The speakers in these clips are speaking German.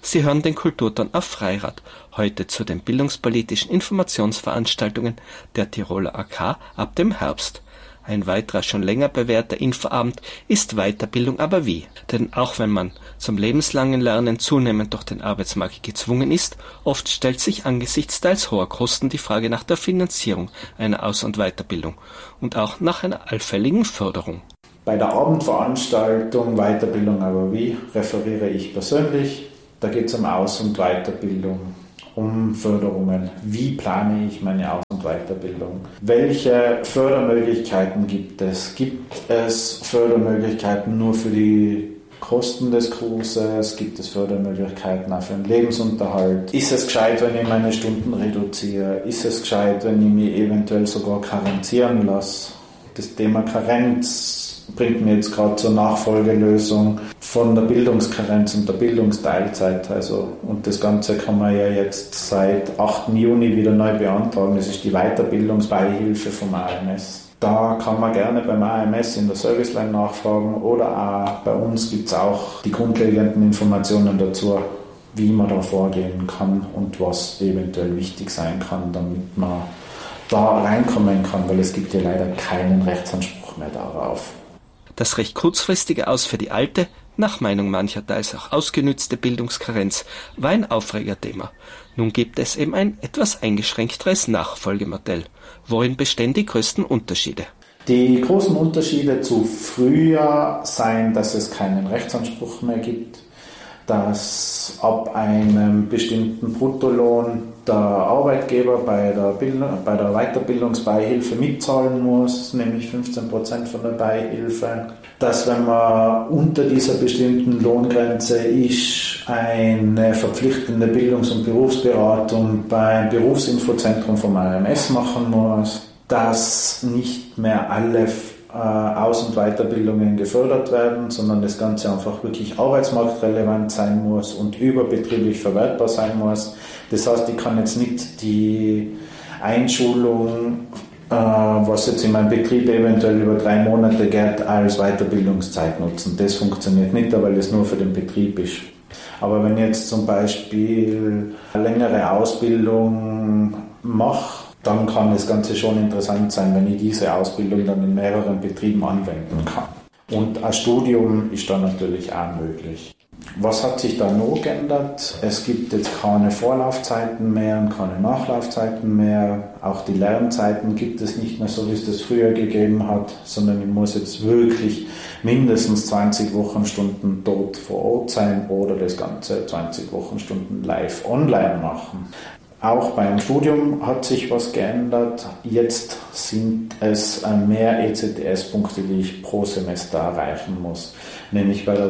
Sie hören den Kulturton auf Freirad, heute zu den bildungspolitischen Informationsveranstaltungen der Tiroler AK ab dem Herbst. Ein weiterer, schon länger bewährter Infoabend ist Weiterbildung aber wie. Denn auch wenn man zum lebenslangen Lernen zunehmend durch den Arbeitsmarkt gezwungen ist, oft stellt sich angesichts teils hoher Kosten die Frage nach der Finanzierung einer Aus- und Weiterbildung und auch nach einer allfälligen Förderung. Bei der Abendveranstaltung Weiterbildung aber wie referiere ich persönlich. Da geht es um Aus- und Weiterbildung, um Förderungen. Wie plane ich meine Aus- und Weiterbildung? Welche Fördermöglichkeiten gibt es? Gibt es Fördermöglichkeiten nur für die Kosten des Kurses? Gibt es Fördermöglichkeiten auch für den Lebensunterhalt? Ist es gescheit, wenn ich meine Stunden reduziere? Ist es gescheit, wenn ich mich eventuell sogar karenzieren lasse? Das Thema Karenz bringt mir jetzt gerade zur Nachfolgelösung von der Bildungskarenz und der Bildungsteilzeit. Und das Ganze kann man ja jetzt seit 8. Juni wieder neu beantragen. Das ist die Weiterbildungsbeihilfe vom AMS. Da kann man gerne beim AMS in der Serviceline nachfragen oder auch bei uns gibt es auch die grundlegenden Informationen dazu, wie man da vorgehen kann und was eventuell wichtig sein kann, damit man da reinkommen kann, weil es gibt ja leider keinen Rechtsanspruch mehr darauf. Das recht kurzfristige Aus für die alte, nach Meinung mancher teils auch ausgenützte Bildungskarenz war ein Aufregerthema. Nun gibt es eben ein etwas eingeschränkteres Nachfolgemodell. Worin bestehen die größten Unterschiede? Die großen Unterschiede zu früher seien, dass es keinen Rechtsanspruch mehr gibt, dass ab einem bestimmten Bruttolohn der Arbeitgeber bei der Weiterbildungsbeihilfe mitzahlen muss, nämlich 15% von der Beihilfe. Dass, wenn man unter dieser bestimmten Lohngrenze ist, eine verpflichtende Bildungs- und Berufsberatung beim Berufsinfozentrum vom AMS machen muss. Dass nicht mehr alle Aus- und Weiterbildungen gefördert werden, sondern das Ganze einfach wirklich arbeitsmarktrelevant sein muss und überbetrieblich verwertbar sein muss. Das heißt, ich kann jetzt nicht die Einschulung, was jetzt in meinem Betrieb eventuell über 3 Monate geht, als Weiterbildungszeit nutzen. Das funktioniert nicht, weil es nur für den Betrieb ist. Aber wenn ich jetzt zum Beispiel eine längere Ausbildung mache, dann kann das Ganze schon interessant sein, wenn ich diese Ausbildung dann in mehreren Betrieben anwenden kann. Und ein Studium ist dann natürlich auch möglich. Was hat sich da noch geändert? Es gibt jetzt keine Vorlaufzeiten mehr und keine Nachlaufzeiten mehr. Auch die Lernzeiten gibt es nicht mehr so, wie es das früher gegeben hat, sondern ich muss jetzt wirklich mindestens 20 Wochenstunden dort vor Ort sein oder das Ganze 20 Wochenstunden live online machen. Auch beim Studium hat sich was geändert. Jetzt sind es mehr ECTS-Punkte, die ich pro Semester erreichen muss. Nämlich bei der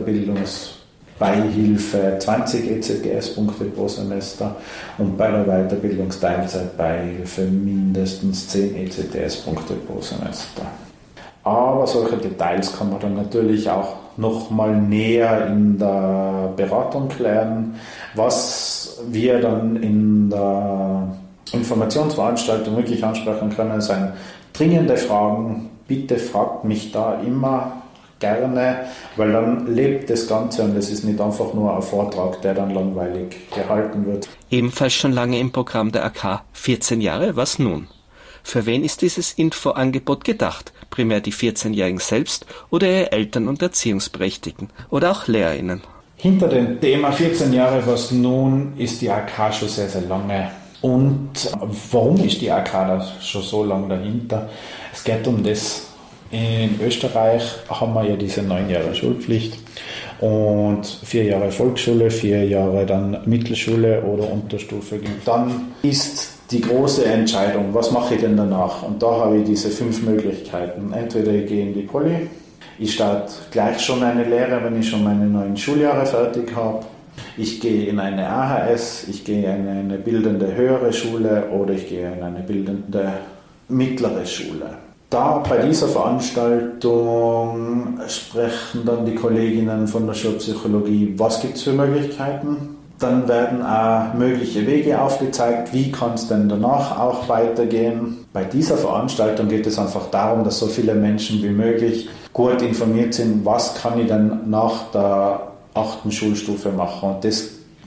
Weiterbildungsbeihilfe 20 ECTS-Punkte pro Semester und bei der Weiterbildungsteilzeitbeihilfe mindestens 10 ECTS-Punkte pro Semester. Aber solche Details kann man dann natürlich auch nochmal näher in der Beratung klären. Was wir dann in der Informationsveranstaltung wirklich ansprechen können, sind dringende Fragen. Bitte fragt mich da immer gerne, weil dann lebt das Ganze und es ist nicht einfach nur ein Vortrag, der dann langweilig gehalten wird. Ebenfalls schon lange im Programm der AK, 14 Jahre, was nun? Für wen ist dieses Infoangebot gedacht? Primär die 14-Jährigen selbst oder ihre Eltern und Erziehungsberechtigten oder auch LehrerInnen? Hinter dem Thema 14 Jahre, was nun, ist die AK schon sehr, sehr lange. Und warum ist die AK da schon so lange dahinter? Es geht um das. In Österreich haben wir ja diese 9 Jahre Schulpflicht und 4 Jahre Volksschule, 4 Jahre dann Mittelschule oder Unterstufe. Und dann ist die große Entscheidung, was mache ich denn danach? Und da habe ich diese 5 Möglichkeiten. Entweder ich gehe in die Poly, ich starte gleich schon eine Lehre, wenn ich schon meine 9 Schuljahre fertig habe. Ich gehe in eine AHS, ich gehe in eine bildende höhere Schule oder ich gehe in eine bildende mittlere Schule. Da bei dieser Veranstaltung sprechen dann die Kolleginnen von der Schulpsychologie, was gibt es für Möglichkeiten. Dann werden auch mögliche Wege aufgezeigt, wie kann es denn danach auch weitergehen. Bei dieser Veranstaltung geht es einfach darum, dass so viele Menschen wie möglich gut informiert sind, was kann ich denn nach der 8. Schulstufe machen. Und das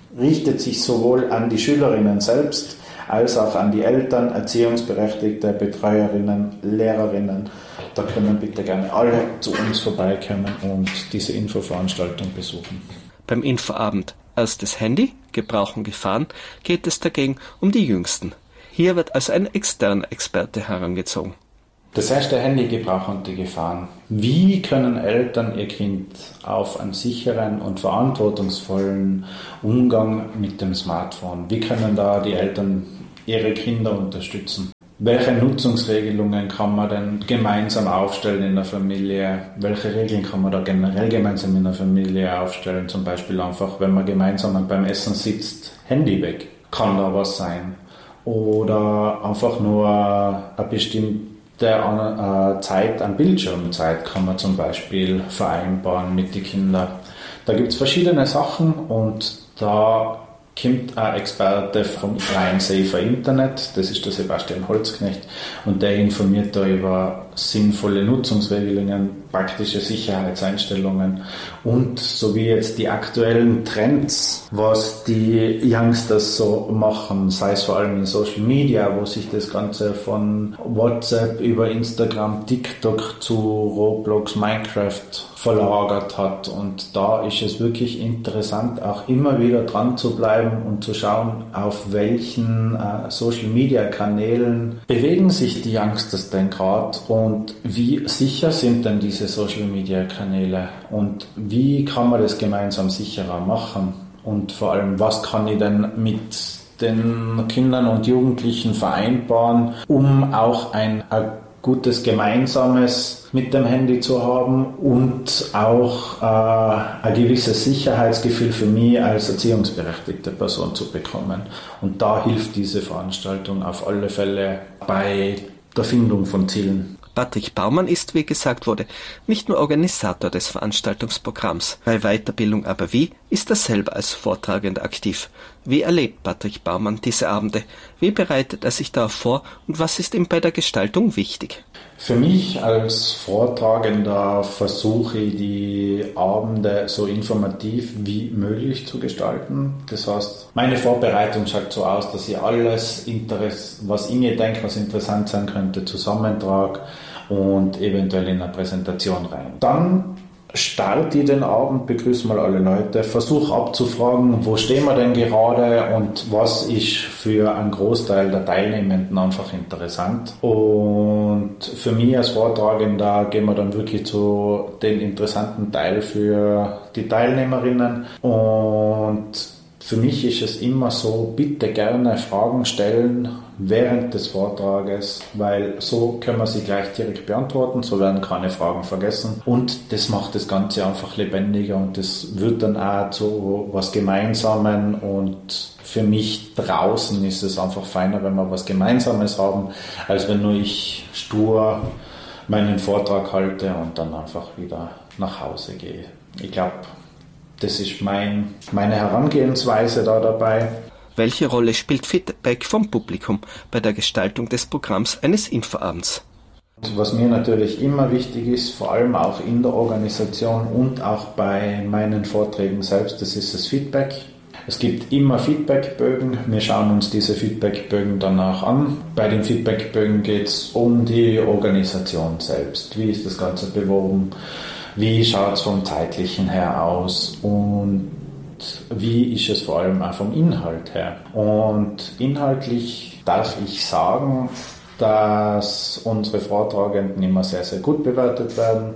richtet sich sowohl an die Schülerinnen selbst als auch an die Eltern, Erziehungsberechtigte, Betreuerinnen, Lehrerinnen. Da können bitte gerne alle zu uns vorbeikommen und diese Infoveranstaltung besuchen. Beim Infoabend Erstes Handy, Gebrauch und Gefahren geht es dagegen um die Jüngsten. Hier wird also ein externer Experte herangezogen. Das erste Handygebrauch und die Gefahren. Wie können Eltern ihr Kind auf einen sicheren und verantwortungsvollen Umgang mit dem Smartphone? Wie können da die Eltern ihre Kinder unterstützen? Welche Nutzungsregelungen kann man denn gemeinsam aufstellen in der Familie? Welche Regeln kann man da generell gemeinsam in der Familie aufstellen? Zum Beispiel einfach, wenn man gemeinsam beim Essen sitzt, Handy weg. Kann da was sein? Oder einfach nur eine bestimmte Zeit an Bildschirmzeit kann man zum Beispiel vereinbaren mit den Kindern. Da gibt es verschiedene Sachen und da kommt ein Experte vom Freien Safer Internet, das ist der Sebastian Holzknecht, und der informiert da über sinnvolle Nutzungsregelungen, praktische Sicherheitseinstellungen und sowie jetzt die aktuellen Trends, was die Youngsters so machen, sei es vor allem in Social Media, wo sich das Ganze von WhatsApp über Instagram, TikTok zu Roblox, Minecraft verlagert hat. Und da ist es wirklich interessant, auch immer wieder dran zu bleiben und zu schauen, auf welchen Social Media Kanälen bewegen sich die Youngsters denn gerade und wie sicher sind denn diese Social Media Kanäle und wie kann man das gemeinsam sicherer machen und vor allem, was kann ich denn mit den Kindern und Jugendlichen vereinbaren, um auch ein gutes Gemeinsames mit dem Handy zu haben und auch ein gewisses Sicherheitsgefühl für mich als erziehungsberechtigte Person zu bekommen. Und da hilft diese Veranstaltung auf alle Fälle bei der Findung von Zielen. Patrick Baumann ist, wie gesagt wurde, nicht nur Organisator des Veranstaltungsprogramms. Bei Weiterbildung aber wie ist er selber als Vortragender aktiv? Wie erlebt Patrick Baumann diese Abende? Wie bereitet er sich darauf vor und was ist ihm bei der Gestaltung wichtig? Für mich als Vortragender versuche ich, die Abende so informativ wie möglich zu gestalten. Das heißt, meine Vorbereitung schaut so aus, dass ich alles, was ich mir denke, was interessant sein könnte, zusammentrage und eventuell in eine Präsentation rein. Dann starte ich den Abend, begrüße mal alle Leute, versuche abzufragen, wo stehen wir denn gerade und was ist für einen Großteil der Teilnehmenden einfach interessant. Und für mich als Vortragender gehen wir dann wirklich zu den interessanten Teil für die Teilnehmerinnen. Und für mich ist es immer so, bitte gerne Fragen stellen während des Vortrages, weil so können wir sie gleich direkt beantworten, so werden keine Fragen vergessen und das macht das Ganze einfach lebendiger und das wird dann auch zu was Gemeinsamen und für mich draußen ist es einfach feiner, wenn wir was Gemeinsames haben, als wenn nur ich stur meinen Vortrag halte und dann einfach wieder nach Hause gehe. Ich glaube, das ist meine Herangehensweise da dabei. Welche Rolle spielt Feedback vom Publikum bei der Gestaltung des Programms eines Infoabends? Was mir natürlich immer wichtig ist, vor allem auch in der Organisation und auch bei meinen Vorträgen selbst, das ist das Feedback. Es gibt immer Feedbackbögen. Wir schauen uns diese Feedbackbögen danach an. Bei den Feedbackbögen geht es um die Organisation selbst. Wie ist das Ganze bewoben? Wie schaut es vom Zeitlichen her aus und wie ist es vor allem auch vom Inhalt her? Und inhaltlich darf ich sagen, dass unsere Vortragenden immer sehr, sehr gut bewertet werden.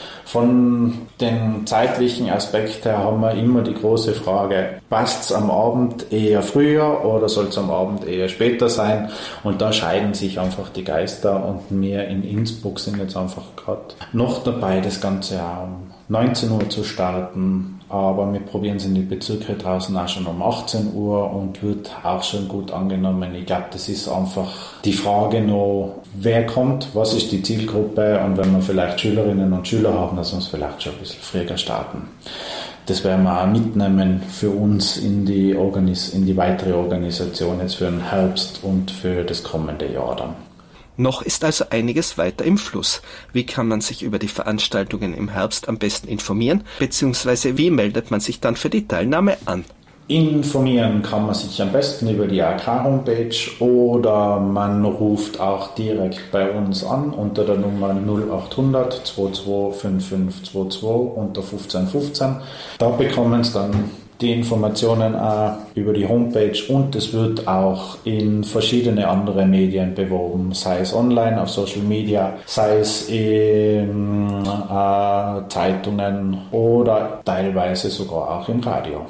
Von den zeitlichen Aspekt her haben wir immer die große Frage, passt es am Abend eher früher oder soll es am Abend eher später sein? Und da scheiden sich einfach die Geister und wir in Innsbruck sind jetzt einfach gerade noch dabei, das Ganze um 19 Uhr zu starten. Aber wir probieren es in die Bezirke draußen auch schon um 18 Uhr und wird auch schon gut angenommen. Ich glaube, das ist einfach die Frage noch, wer kommt, was ist die Zielgruppe und wenn wir vielleicht Schülerinnen und Schüler haben, dass wir es vielleicht schon ein bisschen früher starten. Das werden wir auch mitnehmen für uns in die weitere Organisation jetzt für den Herbst und für das kommende Jahr dann. Noch ist also einiges weiter im Fluss. Wie kann man sich über die Veranstaltungen im Herbst am besten informieren, beziehungsweise wie meldet man sich dann für die Teilnahme an? Informieren kann man sich am besten über die AK-Homepage oder man ruft auch direkt bei uns an unter der Nummer 0800 22 5522 unter 1515. Da bekommen Sie dann die Informationen auch über die Homepage und es wird auch in verschiedene andere Medien beworben, sei es online, auf Social Media, sei es in Zeitungen oder teilweise sogar auch im Radio.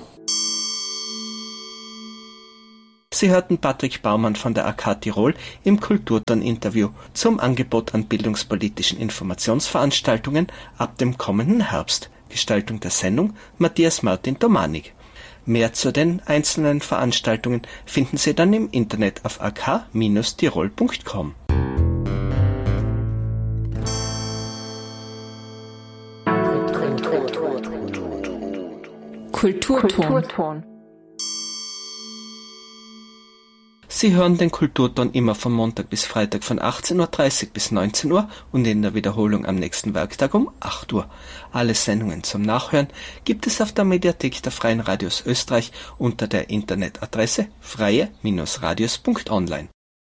Sie hörten Patrick Baumann von der AK Tirol im Kulturton-Interview zum Angebot an bildungspolitischen Informationsveranstaltungen ab dem kommenden Herbst. Gestaltung der Sendung Matthias Martin Domanik. Mehr zu den einzelnen Veranstaltungen finden Sie dann im Internet auf ak-tirol.com. Kulturton. Sie hören den Kulturton immer von Montag bis Freitag von 18.30 Uhr bis 19 Uhr und in der Wiederholung am nächsten Werktag um 8 Uhr. Alle Sendungen zum Nachhören gibt es auf der Mediathek der Freien Radios Österreich unter der Internetadresse freie-radios.online.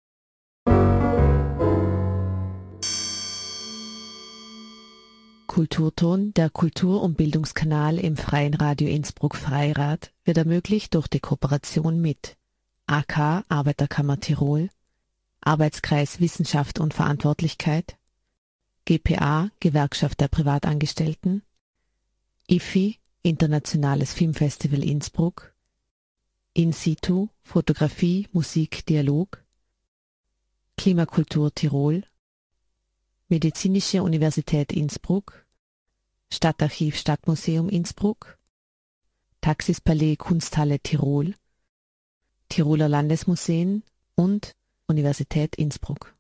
Kulturton, der Kultur- und Bildungskanal im Freien Radio Innsbruck Freirad, wird ermöglicht durch die Kooperation mit AK Arbeiterkammer Tirol, Arbeitskreis Wissenschaft und Verantwortlichkeit, GPA Gewerkschaft der Privatangestellten, IFI Internationales Filmfestival Innsbruck, In situ Fotografie, Musik, Dialog, Klimakultur Tirol, Medizinische Universität Innsbruck, Stadtarchiv Stadtmuseum Innsbruck, Taxis Palais Kunsthalle Tirol, Tiroler Landesmuseen und Universität Innsbruck.